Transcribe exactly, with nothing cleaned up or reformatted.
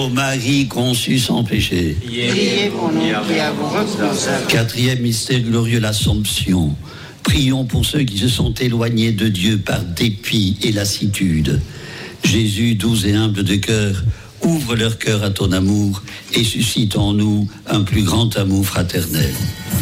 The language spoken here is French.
Ô Marie conçue sans péché. Priez pour nous qui avons recours à vous. Quatrième mystère glorieux, l'Assomption. Prions pour ceux qui se sont éloignés de Dieu par dépit et lassitude. Jésus, doux et humble de cœur, ouvre leur cœur à ton amour et suscite en nous un plus grand amour fraternel.